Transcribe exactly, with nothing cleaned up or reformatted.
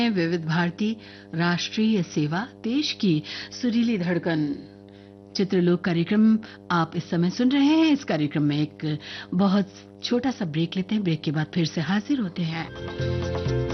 विविध भारती राष्ट्रीय सेवा, देश की सुरीली धड़कन। चित्रलोक कार्यक्रम आप इस समय सुन रहे हैं। इस कार्यक्रम में एक बहुत छोटा सा ब्रेक लेते हैं। ब्रेक के बाद फिर से हाजिर होते हैं।